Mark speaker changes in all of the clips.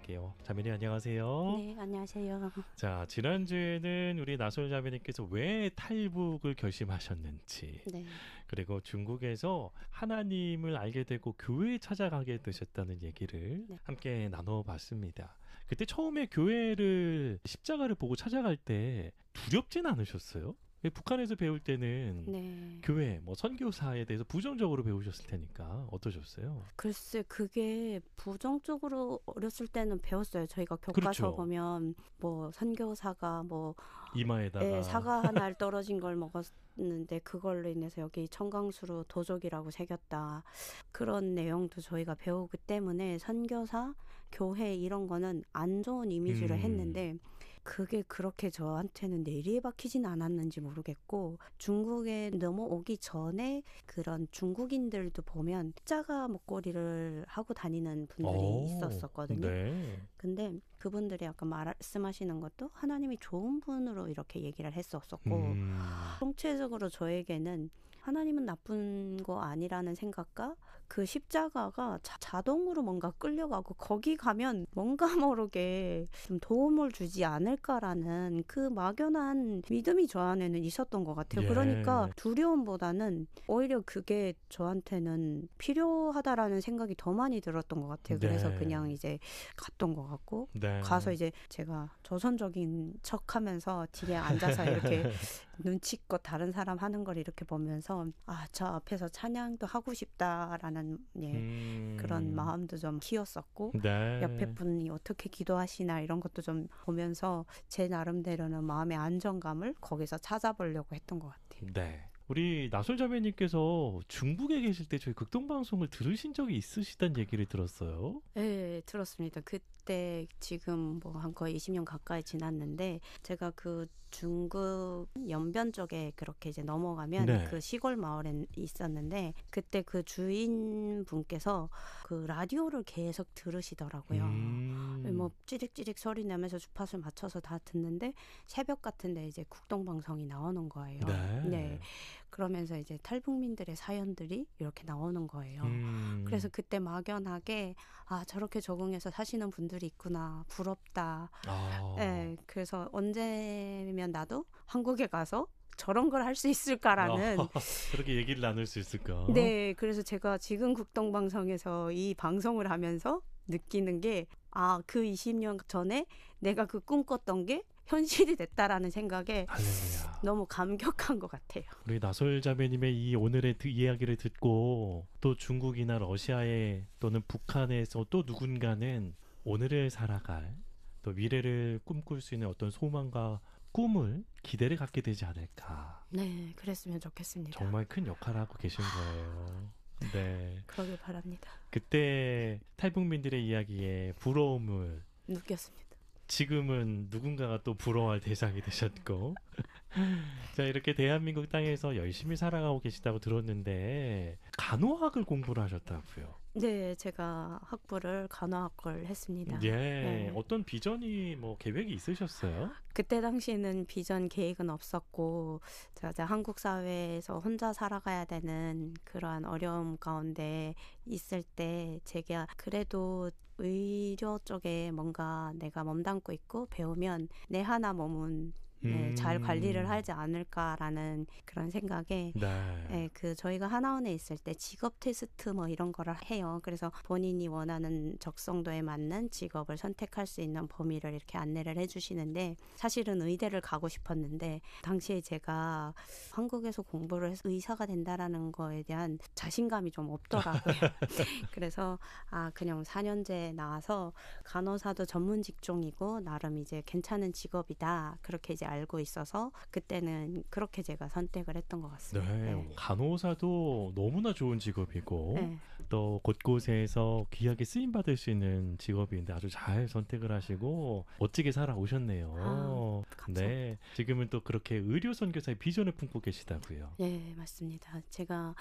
Speaker 1: 만나볼게요. 자매님 안녕하세요.
Speaker 2: 네, 안녕하세요.
Speaker 1: 자, 지난주에는 우리 나솔 자매님께서 왜 탈북을 결심하셨는지,
Speaker 2: 네,
Speaker 1: 그리고 중국에서 하나님을 알게 되고 교회에 찾아가게 되셨다는 얘기를
Speaker 2: 네.
Speaker 1: 함께 나눠봤습니다. 그때 처음에 교회를 십자가를 보고 찾아갈 때 두렵진 않으셨어요? 북한에서 배울 때는
Speaker 2: 네.
Speaker 1: 교회, 선교사에 대해서 부정적으로 배우셨을 테니까 어떠셨어요?
Speaker 2: 글쎄, 그게 부정적으로 어렸을 때는 배웠어요. 저희가 교과서
Speaker 1: 그렇죠.
Speaker 2: 보면 선교사가
Speaker 1: 이마에다가
Speaker 2: 사과 한 알 떨어진 걸 먹었는데 그걸로 인해서 여기 청강수로 도적이라고 새겼다. 그런 내용도 저희가 배우기 때문에 선교사, 교회 이런 거는 안 좋은 이미지를 했는데 그게 그렇게 저한테는 내리에 박히진 않았는지 모르겠고, 중국에 넘어오기 전에 그런 중국인들도 보면 십자가 목걸이를 하고 다니는 분들이 있었거든요.
Speaker 1: 네.
Speaker 2: 근데 그분들이 아까 말씀하시는 것도 하나님이 좋은 분으로 이렇게 얘기를 했었었고, 총체적으로 저에게는 하나님은 나쁜 거 아니라는 생각과 그 십자가가 자동으로 뭔가 끌려가고 거기 가면 뭔가 모르게 좀 도움을 주지 않을까라는 그 막연한 믿음이 저 안에는 있었던 것 같아요.
Speaker 1: 예.
Speaker 2: 그러니까 두려움보다는 오히려 그게 저한테는 필요하다라는 생각이 더 많이 들었던 것 같아요. 그래서
Speaker 1: 네.
Speaker 2: 그냥 이제 갔던 것 같고,
Speaker 1: 네.
Speaker 2: 가서 이제 제가 조선적인 척하면서 뒤에 앉아서 이렇게 눈치껏 다른 사람 하는 걸 이렇게 보면서 저 앞에서 찬양도 하고 싶다라는 그런 마음도 좀 키웠었고,
Speaker 1: 네.
Speaker 2: 옆에 분이 어떻게 기도하시나 이런 것도 좀 보면서 제 나름대로는 마음의 안정감을 거기서 찾아보려고 했던 것 같아요.
Speaker 1: 네. 우리 나솔 자매님께서 중국에 계실 때 저희 극동방송을 들으신 적이 있으시다는 얘기를 들었어요.
Speaker 2: 네, 들었습니다. 그때 지금 한 거의 20년 가까이 지났는데, 제가 그 중국 연변 쪽에 그렇게 이제 넘어가면
Speaker 1: 네.
Speaker 2: 그 시골 마을에 있었는데, 그때 그 주인분께서 그 라디오를 계속 들으시더라고요. 찌릭찌릭 소리 내면서 주파수를 맞춰서 다 듣는데 새벽 같은데 이제 국동방송이 나오는 거예요.
Speaker 1: 네.
Speaker 2: 그러면서 이제 탈북민들의 사연들이 이렇게 나오는 거예요. 그래서 그때 막연하게 저렇게 적응해서 사시는 분들이 있구나, 부럽다. 네, 그래서 언제면 나도 한국에 가서 저런 걸 할 수 있을까라는
Speaker 1: 그렇게 얘기를 나눌 수 있을까?
Speaker 2: 네, 그래서 제가 지금 국동방송에서 이 방송을 하면서 느끼는 게 그 20년 전에 내가 그 꿈꿨던 게 현실이 됐다라는 생각에
Speaker 1: 할렐루야.
Speaker 2: 너무 감격한 것 같아요.
Speaker 1: 우리 나솔 자매님의 이 오늘의 이야기를 듣고 또 중국이나 러시아에 또는 북한에서 또 누군가는 오늘을 살아갈 또 미래를 꿈꿀 수 있는 어떤 소망과 꿈을 기대를 갖게 되지 않을까.
Speaker 2: 네, 그랬으면 좋겠습니다.
Speaker 1: 정말 큰 역할을 하고 계신 거예요. 네.
Speaker 2: 그러길 바랍니다.
Speaker 1: 그때 탈북민들의 이야기에 부러움을
Speaker 2: 느꼈습니다.
Speaker 1: 지금은 누군가가 또 부러워할 대상이 되셨고 자, 이렇게 대한민국 땅에서 열심히 살아가고 계시다고 들었는데 간호학을 공부를 하셨다고요?
Speaker 2: 네, 제가 학부를 간호학을 했습니다.
Speaker 1: 예,
Speaker 2: 네.
Speaker 1: 어떤 비전이 계획이 있으셨어요?
Speaker 2: 그때 당시에는 비전 계획은 없었고, 제가 한국 사회에서 혼자 살아가야 되는 그러한 어려움 가운데 있을 때 제가 그래도 의료 쪽에 뭔가 내가 몸담고 있고 배우면 내 하나 몸은 잘 관리를 하지 않을까라는 그런 생각에 저희가 하나원에 있을 때 직업 테스트 이런 거를 해요. 그래서 본인이 원하는 적성도에 맞는 직업을 선택할 수 있는 범위를 이렇게 안내를 해주시는데, 사실은 의대를 가고 싶었는데 당시에 제가 한국에서 공부를 해서 의사가 된다라는 거에 대한 자신감이 좀 없더라고요. 그래서 그냥 4년제 나와서 간호사도 전문 직종이고 나름 이제 괜찮은 직업이다, 그렇게 이제 알고 있어서 그때는 그렇게 제가 선택을 했던 것 같습니다.
Speaker 1: 네. 간호사도 너무나 좋은 직업이고 또 곳곳에서 귀하게 쓰임받을 수 있는 직업인데 아주 잘 선택을 하시고 멋지게 살아오셨네요. 네. 지금은 또 그렇게 의료 선교사의 비전을 품고 계시다고요.
Speaker 2: 네, 맞습니다. 제가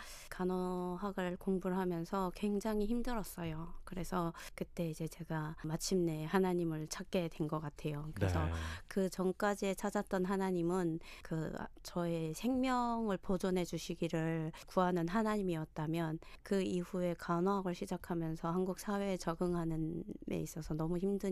Speaker 2: 간호학을 공부를 하면서 굉장히 힘들었어요. 그래서 그때 이제 제가 마침내 하나님을 찾게 된 것 같아요. 그래서 그 전까지 찾았던 하나님은 저의 생명을 보존해 주시기를 구하는 하나님이었다면, 그 이후에 간호학을 시작하면서 한국 사회에 적응하는 데 있어서 너무 힘든